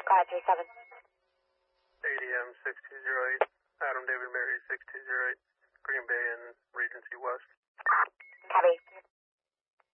537. ADM 6208, Adam David Mary 6208, Green Bay and Regency West.